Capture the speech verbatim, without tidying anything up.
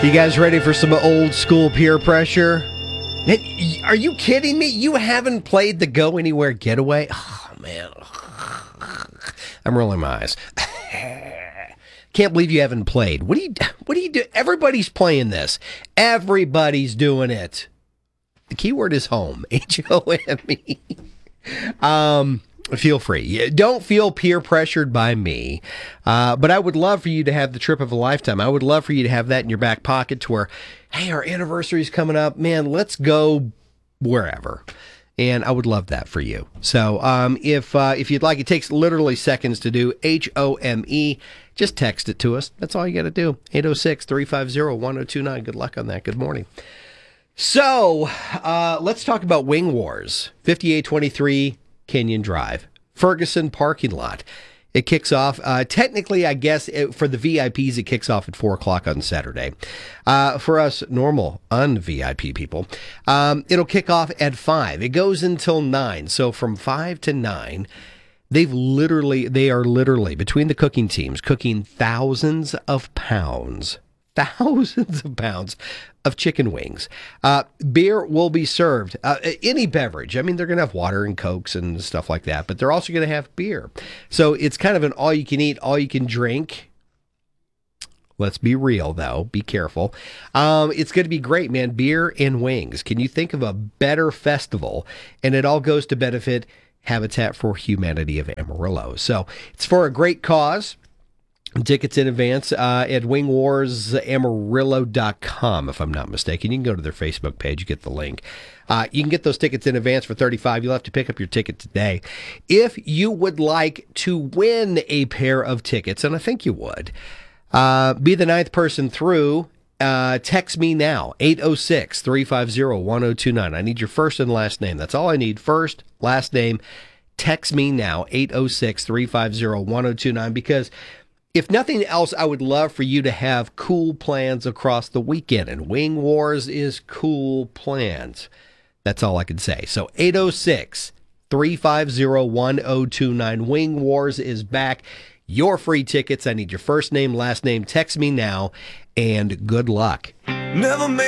You guys ready for some old school peer pressure? Man, are you kidding me? You haven't played the Go Anywhere Getaway? Oh, man. I'm rolling my eyes. Can't believe you haven't played. What do you what do you do? Everybody's playing this. Everybody's doing it. The keyword is home. H O M E. Um, feel free. Don't feel peer pressured by me. Uh, but I would love for you to have the trip of a lifetime. I would love for you to have that in your back pocket to where, hey, our anniversary's coming up. Man, let's go wherever. And I would love that for you. So um, if uh, if you'd like, it takes literally seconds to do. H O M E. Just text it to us. That's all you got to do. eight oh six, three five oh, one oh two nine. Good luck on that. Good morning. So uh, let's talk about Wing Wars. fifty-eight twenty-three Kenyon Drive. Ferguson parking lot. It kicks off, uh, technically, I guess, it, for the V I Ps, it kicks off at four o'clock on Saturday. Uh, for us normal, un-V I P people, um, it'll kick off at five. It goes until nine. So from five to nine, they've literally, they are literally, between the cooking teams, cooking thousands of pounds, thousands of pounds of chicken wings. Uh, beer will be served. Uh, any beverage. I mean, they're going to have water and Cokes and stuff like that, but they're also going to have beer. So it's kind of an all-you-can-eat, all-you-can-drink. Let's be real, though. Be careful. Um, it's going to be great, man. Beer and wings. Can you think of a better festival? And it all goes to benefit Habitat for Humanity of Amarillo. So it's for a great cause. Tickets in advance uh, at wing wars amarillo dot com, if I'm not mistaken. You can go to their Facebook page. You get the link. Uh, you can get those tickets in advance for thirty-five dollars. You'll have to pick up your ticket today. If you would like to win a pair of tickets, and I think you would, uh, be the ninth person through, uh, text me now, eight oh six, three five oh, one oh two nine. I need your first and last name. That's all I need. First, last name. Text me now, eight oh six, three five oh, one oh two nine, because if nothing else, I would love for you to have cool plans across the weekend, and Wing Wars is cool plans. That's all I can say. So eight oh six, three five oh, one oh two nine. Wing Wars is back. Your free tickets. I need your first name, last name. Text me now, and good luck. Never